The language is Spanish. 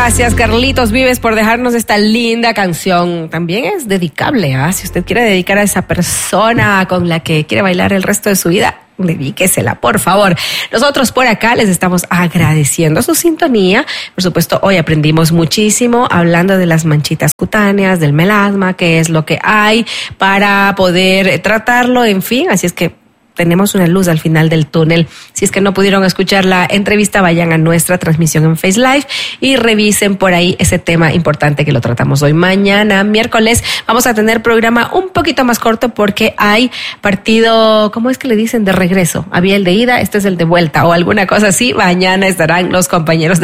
Gracias, Carlitos Vives, por dejarnos esta linda canción. También es dedicable, ¿ah? Si usted quiere dedicar a esa persona con la que quiere bailar el resto de su vida, dedíquesela, por favor. Nosotros por acá les estamos agradeciendo su sintonía. Por supuesto, hoy aprendimos muchísimo hablando de las manchitas cutáneas, del melasma, qué es lo que hay para poder tratarlo, en fin. Así es que tenemos una luz al final del túnel. Si es que no pudieron escuchar la entrevista, vayan a nuestra transmisión en Face Live y revisen por ahí ese tema importante que lo tratamos hoy. Mañana, miércoles, vamos a tener programa un poquito más corto porque hay partido, ¿cómo es que le dicen? De regreso. Había el de ida, este es el de vuelta o alguna cosa así. Mañana estarán los compañeros de